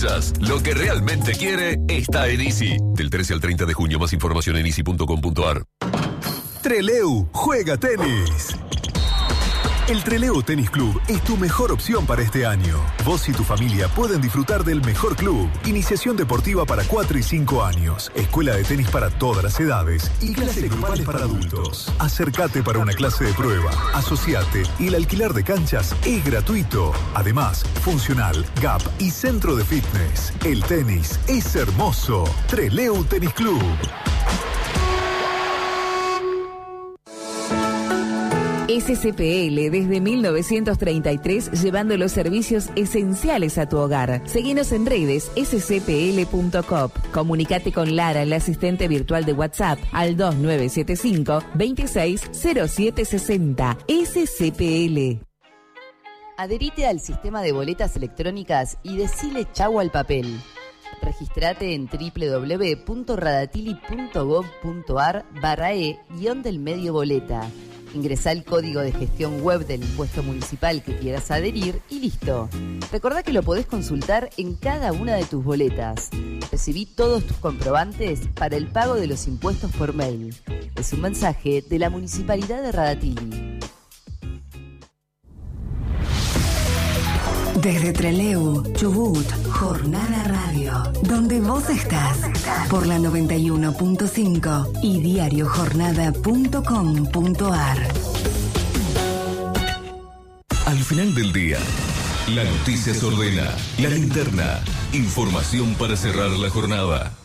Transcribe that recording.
Lo que realmente quiere está en Easy. Del 13 al 30 de junio, más información en easy.com.ar. Treleu juega tenis. El Treleu Tenis Club es tu mejor opción para este año. Vos y tu familia pueden disfrutar del mejor club. Iniciación deportiva para 4 y 5 años. Escuela de tenis para todas las edades. Y clases grupales para adultos. Acércate para una clase de prueba. Asociate y el alquiler de canchas es gratuito. Además, funcional, gap y centro de fitness. El tenis es hermoso. Treleu Tenis Club. SCPL desde 1933 llevando los servicios esenciales a tu hogar. Seguinos en redes scpl.coop. Comunicate con Lara, la asistente virtual de WhatsApp, al 2975 260760. SCPL. Adherite al sistema de boletas electrónicas y decile chau al papel. Registrate en www.radatili.gov.ar/e-del medio boleta. Ingresá el código de gestión web del impuesto municipal que quieras adherir y listo. Recordá que lo podés consultar en cada una de tus boletas. Recibí todos tus comprobantes para el pago de los impuestos por mail. Es un mensaje de la Municipalidad de Radatili. Desde Trelew, Chubut, Jornada Radio, donde vos estás, por la 91.5 y diariojornada.com.ar. Al final del día, la noticia se ordena, la linterna, información para cerrar la jornada.